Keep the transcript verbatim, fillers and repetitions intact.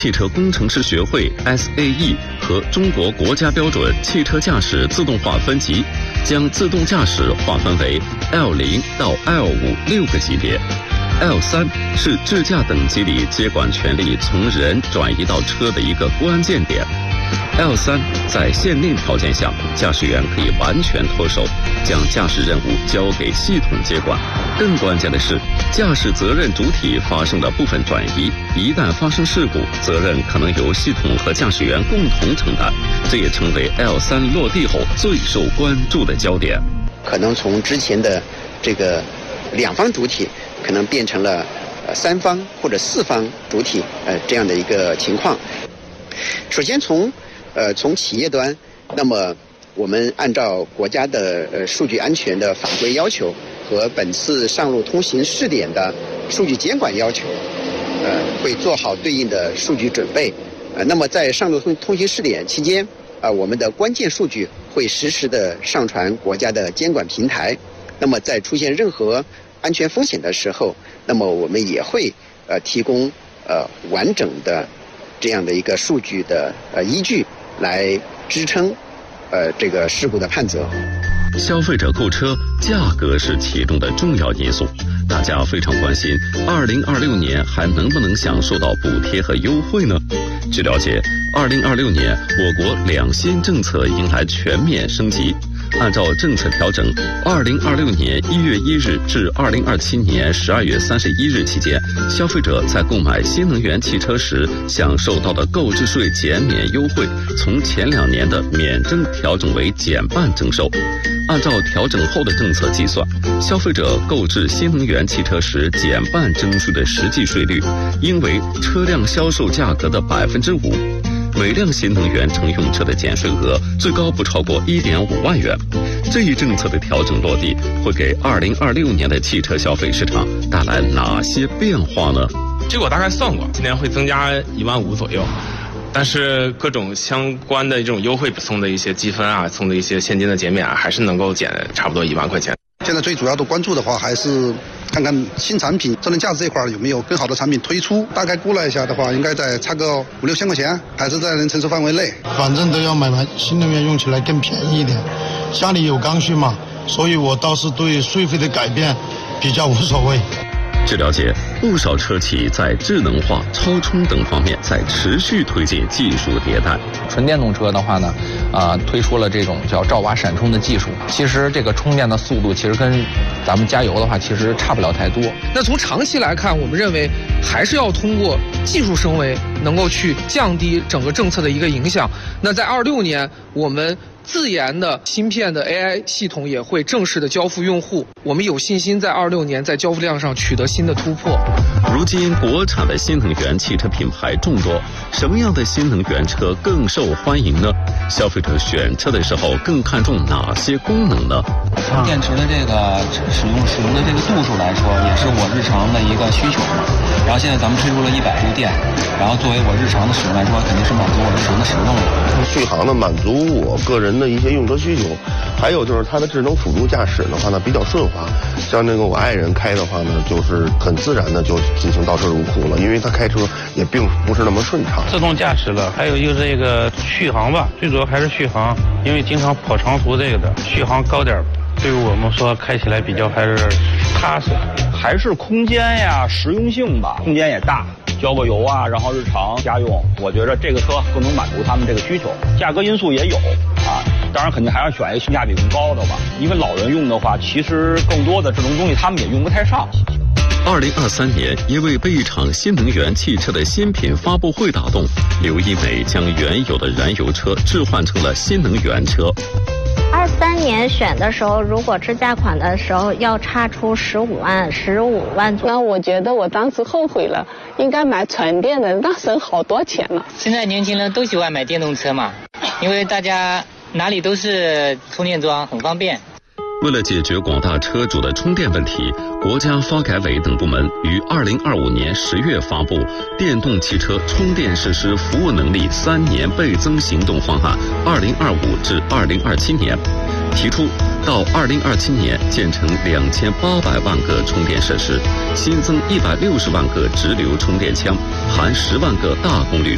汽车工程师学会 S A E 和中国国家标准汽车驾驶自动化分级，将自动驾驶划分为 L 零 到 L 五六个级别。L 三是智驾等级里接管权力从人转移到车的一个关键点。L 三在限定条件下，驾驶员可以完全脱手，将驾驶任务交给系统接管。更关键的是，驾驶责任主体发生了部分转移，一旦发生事故，责任可能由系统和驾驶员共同承担，这也成为 L 三落地后最受关注的焦点。 可能从之前的这个两方主体，可能变成了呃三方或者四方主体呃这样的一个情况。首先从呃从企业端，那么我们按照国家的呃数据安全的法规要求和本次上路通行试点的数据监管要求，呃会做好对应的数据准备。呃那么在上路通通行试点期间，啊、呃、我们的关键数据会实时的上传国家的监管平台。那么在出现任何安全风险的时候，那么我们也会呃提供呃完整的这样的一个数据的呃依据来支撑呃这个事故的判责。 消费者购车价格是其中的重要因素，大家非常关心二零二六年还能不能享受到补贴和优惠呢？据了解，二零二六年我国两新政策迎来全面升级。按照政策调整，二零二六年一月一日至二零二七年十二月三十一日期间，消费者在购买新能源汽车时享受到的购置税减免优惠，从前两年的免征调整为减半征收。按照调整后的政策计算，消费者购置新能源汽车时减半征收的实际税率应为车辆销售价格的百分之五。每辆新能源乘用车的减税额最高不超过 一点五万元。这一政策的调整落地，会给二零二六年的汽车消费市场带来哪些变化呢？ 这个我大概算过，今年会增加一万五左右。但是各种相关的这种优惠送的一些积分啊，送的一些现金的减免啊，还是能够减差不多一万块钱。 现在最主要的关注的话，还是看看新产品智能驾驶这一块有没有更好的产品推出。大概估了一下的话，应该在差个五六千块钱，还是在能承受范围内。 反正都要买完新能源，用起来更便宜一点。家里有刚需嘛，所以我倒是对税费的改变比较无所谓。 据了解，不少车企在智能化、超充等方面在持续推进技术迭代。 纯电动车的话呢，啊、呃，推出了这种叫兆瓦闪充的技术。其实这个充电的速度其实跟咱们加油的话，其实差不了太多。 那从长期来看，我们认为还是要通过技术升维，能够去降低整个政策的一个影响。那在二六年，我们自研的芯片的 A I 系统也会正式的交付用户，我们有信心在二六年在交付量上取得新的突破。 如今国产的新能源汽车品牌众多，什么样的新能源车更受欢迎呢？消费者选车的时候更看重哪些功能呢？ 电池的这个使用使用的这个度数来说，也是我日常的一个需求嘛。然后现在咱们推出了一百度电，然后作为我日常的使用来说，肯定是满足我日常的使用的。 续航呢，满足我个人的一些用车需求，还有就是它的智能辅助驾驶的话呢比较顺滑，像那个我爱人开的话呢，就是很自然的就进行倒车入库了，因为他开车也并不是那么顺畅。 自动驾驶了，还有一个这个续航吧，最主要还是续航，因为经常跑长途这个的，续航高点，对于我们说开起来比较还是踏实。 还是空间呀，实用性吧，空间也大。交个油啊，然后日常家用，我觉得这个车更能满足他们这个需求。价格因素也有啊，当然肯定还是选一个性价比更高的吧。因为老人用的话，其实更多的这种东西他们也用不太上。 二零二三年因为被一场新能源汽车的新品发布会打动，刘一美将原有的燃油车置换成了新能源车。 二三年选的时候，如果智驾款的时候要差出十五万、十五万左右， 那我觉得我当时后悔了，应该买纯电的，那省好多钱了。 现在年轻人都喜欢买电动车嘛，因为大家哪里都是充电桩，很方便。 为了解决广大车主的充电问题，国家发改委等部门于二零二五年十月发布《电动汽车充电实施服务能力三年倍增行动方案（二零二五至二零二七年）》，提出到二零二七年建成两千八百万个充电设施，新增一百六十万个直流充电枪，含十万个大功率